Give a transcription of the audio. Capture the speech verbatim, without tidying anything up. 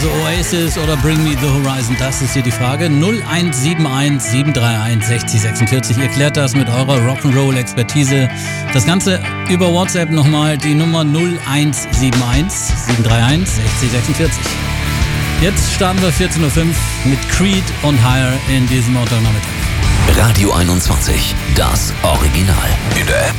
Also Oasis oder Bring Me the Horizon, das ist hier die Frage. null eins sieben eins sieben drei eins sechzig sechsundvierzig. Ihr klärt das mit eurer Rock'n'Roll-Expertise. Das Ganze über WhatsApp nochmal, die Nummer null eins sieben eins sieben drei eins sechzig sechsundvierzig. Jetzt starten wir vierzehn Uhr fünf mit Creed und Higher in diesem Montagnachmittag. Radio einundzwanzig, das Original. In der App